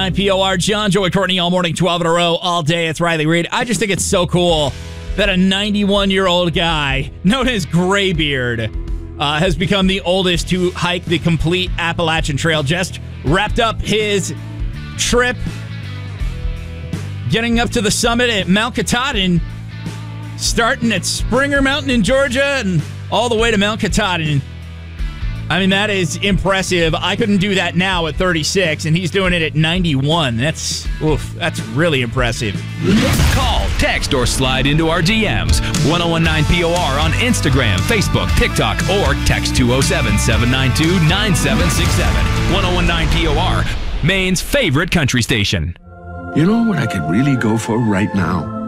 POR, John, Joey, Courtney, all morning, 12 in a row, all day. It's Riley Reid. I just think it's so cool that a 91-year-old guy known as Graybeard has become the oldest to hike the complete Appalachian Trail. Just wrapped up his trip, getting up to the summit at Mount Katahdin, starting at Springer Mountain in Georgia and all the way to Mount Katahdin. I mean, that is impressive. I couldn't do that now at 36, and he's doing it at 91. That's really impressive. Call, text, or slide into our DMs. 1019POR on Instagram, Facebook, TikTok, or text 207-792-9767. 1019POR, Maine's favorite country station. You know what I could really go for right now?